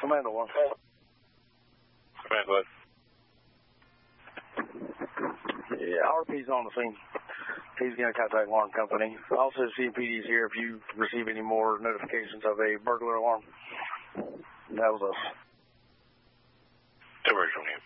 Commando 1. Command, go ahead. Yeah, RP's on the scene. He's going to contact alarm company. Also, CPD's here if you receive any more notifications of a burglar alarm. That was us. Diversion,